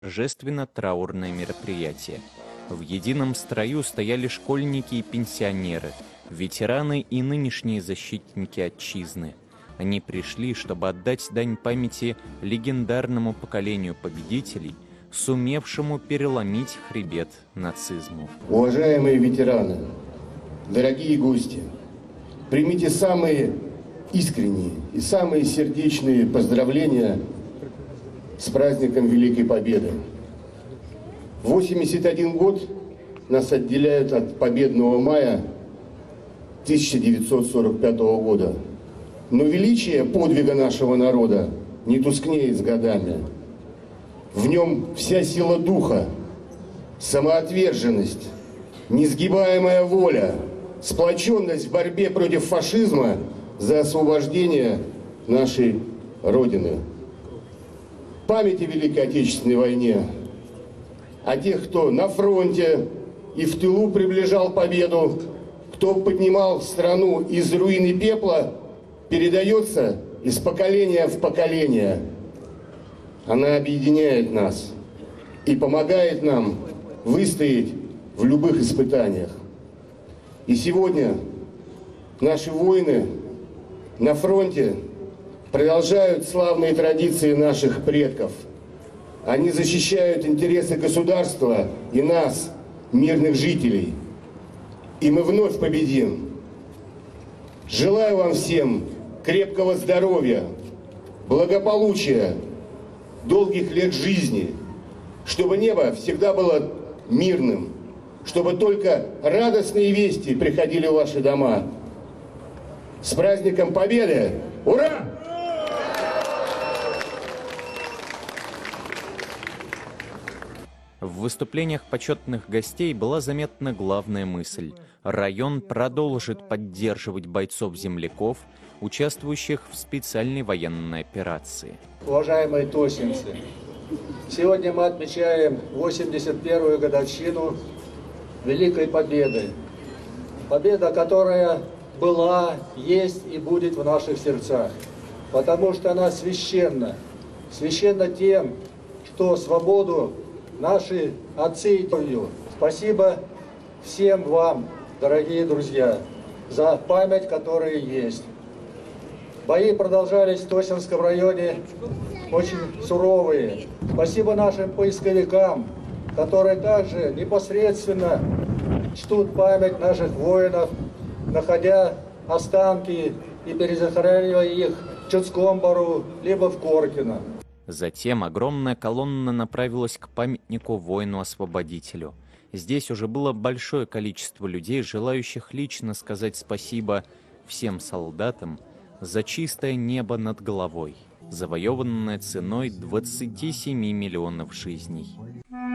торжественно-траурное мероприятие. В едином строю стояли школьники и пенсионеры, ветераны и нынешние защитники отчизны. Они пришли, чтобы отдать дань памяти легендарному поколению победителей, сумевшему переломить хребет нацизму. Уважаемые ветераны, дорогие гости, примите самые искренние и самые сердечные поздравления с праздником Великой Победы. 81 год нас отделяют от победного мая 1945 года. Но величие подвига нашего народа не тускнеет с годами. В нем вся сила духа, самоотверженность, несгибаемая воля, сплоченность в борьбе против фашизма за освобождение нашей Родины. Память о Великой Отечественной войне, о тех, кто на фронте и в тылу приближал победу, кто поднимал страну из руин и пепла, передается из поколения в поколение. Она объединяет нас и помогает нам выстоять в любых испытаниях. И сегодня наши воины на фронте продолжают славные традиции наших предков. Они защищают интересы государства и нас, мирных жителей. И мы вновь победим. Желаю вам всем крепкого здоровья, благополучия, долгих лет жизни, чтобы небо всегда было мирным, чтобы только радостные вести приходили в ваши дома. С праздником Победы! Ура! В выступлениях почетных гостей была заметна главная мысль. Район продолжит поддерживать бойцов-земляков, участвующих в специальной военной операции. Уважаемые тосинцы, сегодня мы отмечаем 81-ю годовщину Великой Победы. Победа, которая была, есть и будет в наших сердцах. Потому что она священна. Священна тем, что свободу наши отцы и деды. Спасибо всем вам, дорогие друзья, за память, которая есть. Бои продолжались в Тосинском районе очень суровые. Спасибо нашим поисковикам, которые также непосредственно чтут память наших воинов, находя останки и перезахоранивая их в Чудском Бару, либо в Коркино. Затем огромная колонна направилась к памятнику воину-освободителю. Здесь уже было большое количество людей, желающих лично сказать спасибо всем солдатам за чистое небо над головой, завоеванное ценой 27 миллионов жизней.